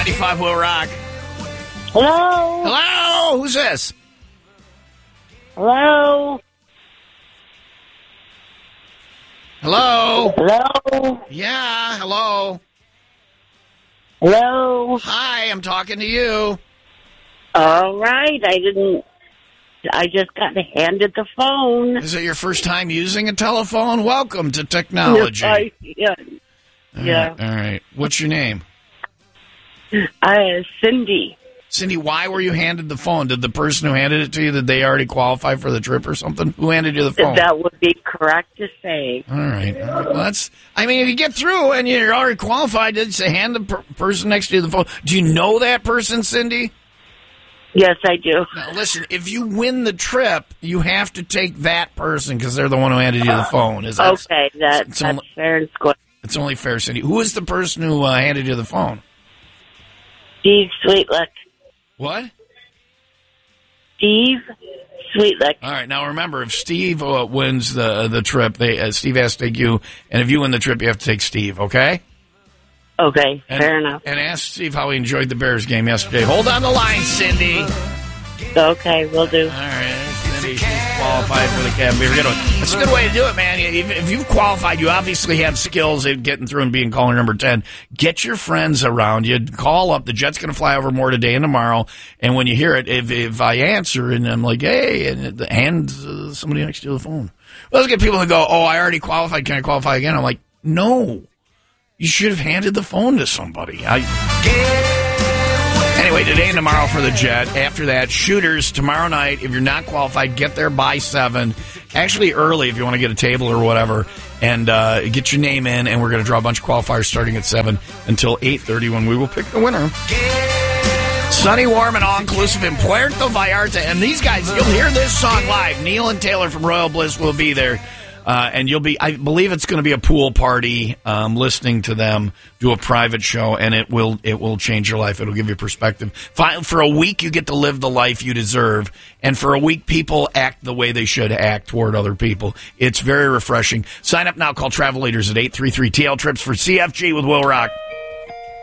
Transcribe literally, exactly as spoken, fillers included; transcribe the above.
ninety-five Will Rock. Hello? Hello? Who's this? Hello? Hello? Hello? Yeah, hello. Hello? Hi, I'm talking to you. All right, I didn't... I just got handed the phone. Is it your first time using a telephone? Welcome to technology. I, yeah. All yeah. right, all right. What's your name? Uh, Cindy. Cindy, why were you handed the phone? Did the person who handed it to you, did they already qualify for the trip or something? Who handed you the phone? That would be correct to say. All right. All right. Well, that's, I mean, if you get through and you're already qualified, did say hand the per- person next to you the phone. Do you know that person, Cindy? Yes, I do. Now, listen, if you win the trip, you have to take that person because they're the one who handed you the phone. Is that, okay, that, it's that's only, fair and square. It's only fair, Cindy. Who is the person who uh, handed you the phone? Steve Sweetlick. What? Steve Sweetlick. All right. Now, remember, if Steve uh, wins the the trip, they uh, Steve has to take you, and if you win the trip, you have to take Steve, okay? Okay, and, fair enough. And ask Steve how he enjoyed the Bears game yesterday. Hold on the line, Cindy. Okay, will do. All right, Cindy, she's qualified for the Cab Beer Getaway. That's a good way to do it, man. If you've qualified, you obviously have skills at getting through and being caller number ten. Get your friends around you. Call up. The jet's going to fly over more today and tomorrow. And when you hear it, if if I answer and I'm like, hey, and hand uh, somebody next to you the phone. Let's get people to go, oh, I already qualified. Can I qualify again? I'm like, no. You should have handed the phone to somebody. I... Anyway, today and tomorrow for the Jet. After that, Shooters tomorrow night. If you're not qualified, get there by seven. Actually, early if you want to get a table or whatever. And uh, get your name in, and we're going to draw a bunch of qualifiers starting at seven until eight thirty when we will pick the winner. Sunny, warm, and all-inclusive in Puerto Vallarta. And these guys, you'll hear this song live. Neil and Taylor from Royal Bliss will be there. Uh, and you'll be, I believe it's going to be a pool party, um, listening to them do a private show, and it will, it will change your life. It'll give you perspective. For a week, you get to live the life you deserve. And for a week, people act the way they should act toward other people. It's very refreshing. Sign up now. Call Travel Leaders at eight three three T L Trips for C F G with Will Rock.